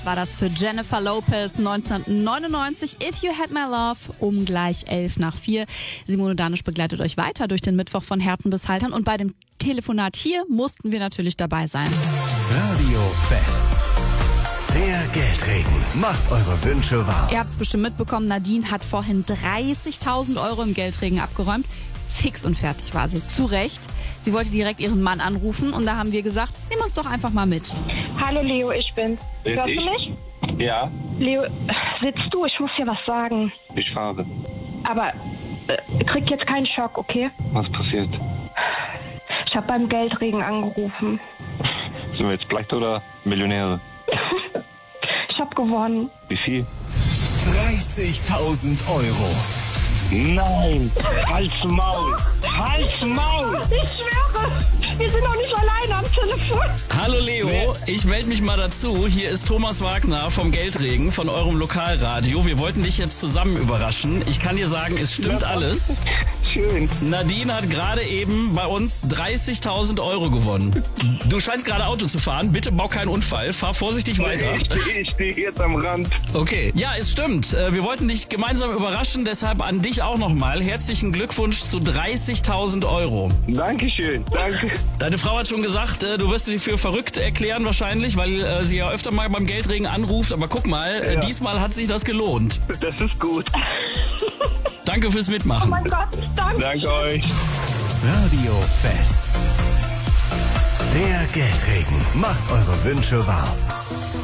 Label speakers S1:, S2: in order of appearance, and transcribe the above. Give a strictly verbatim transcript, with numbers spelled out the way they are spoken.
S1: War das für Jennifer Lopez neunzehnhundertneunundneunzig. If You Had My Love um gleich elf nach vier. Simone Danisch begleitet euch weiter durch den Mittwoch von Härten bis Haltern. Und bei dem Telefonat hier mussten wir natürlich dabei sein.
S2: Radio Fest. Der Geldregen macht eure Wünsche wahr.
S1: Ihr habt es bestimmt mitbekommen, Nadine hat vorhin dreißigtausend Euro im Geldregen abgeräumt. Fix und fertig war sie. Zu Recht. Sie wollte direkt ihren Mann anrufen und da haben wir gesagt, nimm uns doch einfach mal mit.
S3: Hallo Leo, ich bin's. Hörst du mich?
S4: Ja,
S3: Leo, sitzt du? Ich muss dir was sagen.
S4: ich fahre.
S3: Aber äh, krieg jetzt keinen Schock, okay?
S4: Was passiert?
S3: Ich habe beim Geldregen angerufen.
S4: Sind wir jetzt Pleite oder Millionäre?
S3: Ich habe gewonnen.
S4: Wie viel?
S2: dreißigtausend Euro.
S4: Nein! Halt's Maul! Halt's Maul!
S3: Ich schwöre, wir sind doch nicht alleine am Telefon.
S5: Hallo Leo, ich melde mich mal dazu. Hier ist Thomas Wagner vom Geldregen, von eurem Lokalradio. Wir wollten dich jetzt zusammen überraschen. Ich kann dir sagen, es stimmt alles.
S4: Schön.
S5: Nadine hat gerade eben bei uns dreißigtausend Euro gewonnen. Du scheinst gerade Auto zu fahren. Bitte bau keinen Unfall. Fahr vorsichtig weiter.
S4: Ich stehe steh jetzt am Rand.
S5: Okay. Ja, es stimmt. Äh, Wir wollten dich gemeinsam überraschen. Deshalb an dich auch nochmal. Herzlichen Glückwunsch zu dreißigtausend Euro.
S4: Dankeschön. Danke.
S5: Deine Frau hat schon gesagt, äh, du wirst dich für verrückt erklären wahrscheinlich, weil äh, sie ja öfter mal beim Geldregen anruft. Aber guck mal, äh,
S4: Ja.
S5: diesmal hat sich das gelohnt.
S4: Das ist gut.
S5: Danke fürs
S3: Oh
S5: Mitmachen.
S3: mein Gott, danke.
S4: Danke euch.
S2: Radio Fest. Der Geldregen macht eure Wünsche wahr.